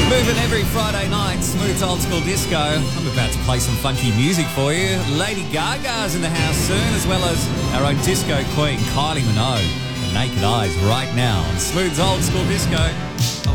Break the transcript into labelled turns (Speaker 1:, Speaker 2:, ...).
Speaker 1: Moving every Friday night, Smooth Old School Disco. I'm about to play some funky music for you. Lady Gaga's in the house soon, as well as our own disco queen, Kylie Minogue. The Naked Eyes right now on Smooth Old School Disco.